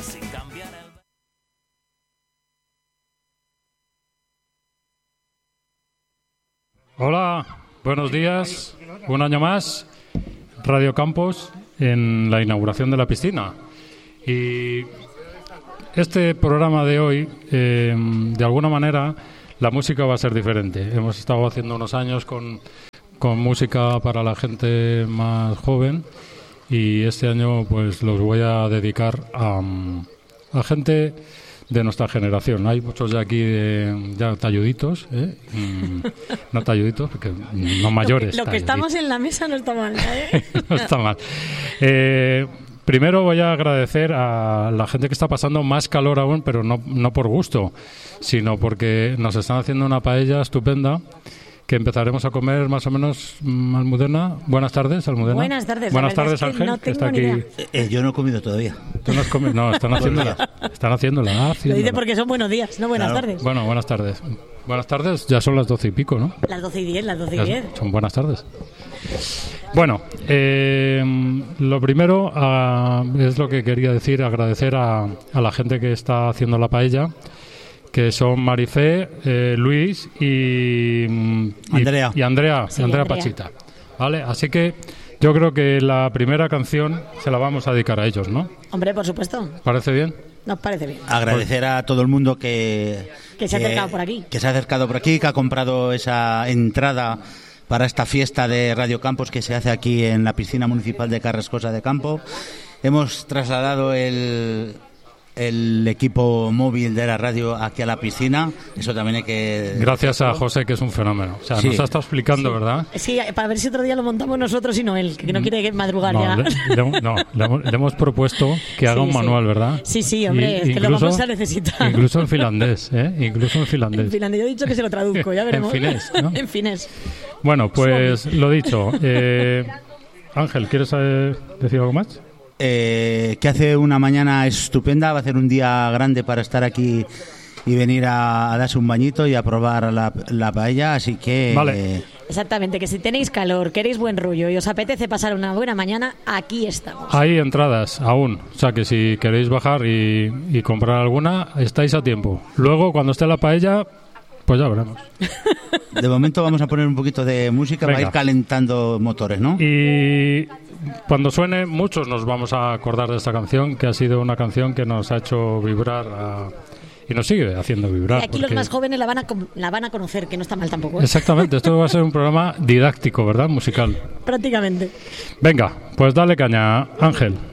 sin cambiar el... Hola, buenos días. Un año más, Radio Campos en la inauguración de la piscina. Y este programa de hoy, de alguna manera, la música va a ser diferente. Hemos estado haciendo unos años con música para la gente más joven y este año pues los voy a dedicar a gente de nuestra generación. Hay muchos de aquí ya talluditos, no talluditos, porque no mayores. Lo que estamos en la mesa no está mal, ¿eh? No está mal. Primero voy a agradecer a la gente que está pasando más calor aún, pero no por gusto, sino porque nos están haciendo una paella estupenda que empezaremos a comer más o menos. Almudena, buenas tardes, Almudena. Buenas tardes. Buenas tardes, que Ángel, no que está aquí. Yo no he comido todavía. ¿Tú no has comido? No, están haciéndola. Lo dice porque son buenos días, no buenas tardes. Bueno, buenas tardes. Buenas tardes, ya son las 12 y pico, ¿no? Las 12:10. Son buenas tardes. Bueno, lo primero es lo que quería decir, agradecer a la gente que está haciendo la paella, que son Marifé, Luis y Andrea. Y Andrea Andrea Pachita. ¿Vale? Así que yo creo que la primera canción se la vamos a dedicar a ellos, ¿no? Hombre, por supuesto. ¿Parece bien? Nos parece bien. Agradecer a todo el mundo que se ha acercado por aquí. Que se ha acercado por aquí, que ha comprado esa entrada para esta fiesta de Radio Campos que se hace aquí en la piscina municipal de Carrascosa de Campo. Hemos trasladado el equipo móvil de la radio aquí a la piscina. Eso también hay que... Gracias a José, que es un fenómeno. O sea, sí. Nos ha estado explicando, ¿verdad? Sí, para ver si otro día lo montamos nosotros y no él, que no quiere madrugar No, ya. Le hemos propuesto que haga un manual, ¿verdad? Sí, hombre, es que lo vamos a necesitar. Incluso en finlandés, Incluso en finlandés. En finlandés, yo he dicho que se lo traduzco, ya veremos. En finés, ¿no? En finés. Bueno, pues lo dicho. Ángel, ¿quieres decir algo más? Que hace una mañana estupenda, va a ser un día grande para estar aquí y venir a darse un bañito y a probar la paella, así que... Vale. Exactamente, que si tenéis calor, queréis buen rollo y os apetece pasar una buena mañana, aquí estamos. Hay entradas aún, o sea que si queréis bajar y comprar alguna, estáis a tiempo. Luego, cuando esté la paella, pues ya veremos. De momento vamos a poner un poquito de música. Venga. Para ir calentando motores, ¿no? Y cuando suene, muchos nos vamos a acordar de esta canción, que ha sido una canción que nos ha hecho vibrar y nos sigue haciendo vibrar. Y aquí los más jóvenes la van a conocer, que no está mal tampoco, ¿eh? Exactamente, esto va a ser un programa didáctico, ¿verdad? Musical. Prácticamente. Venga, pues dale caña, Ángel.